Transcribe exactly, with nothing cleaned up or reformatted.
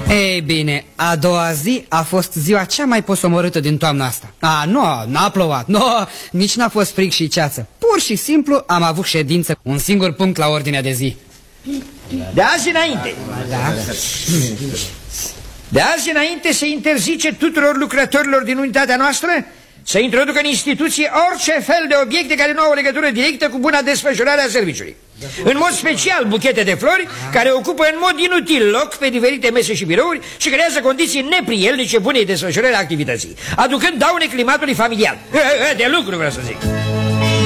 Ei bine, a doua zi a fost ziua cea mai posomorâtă din toamna asta. A, nu, n-a plouat, nu, nici n-a fost frig și ceață. Pur și simplu am avut ședință, un singur punct la ordinea de zi. De azi înainte. Da? De azi înainte se interzice tuturor lucrătorilor din unitatea noastră să introducă în instituție orice fel de obiecte care nu au o legătură directă cu buna desfășurare a serviciului. În mod special buchete de flori care ocupă în mod inutil loc pe diferite mese și birouri și creează condiții neprielnice bunei desfășurări a activității, aducând daune climatului familial. De lucru, vreau să zic.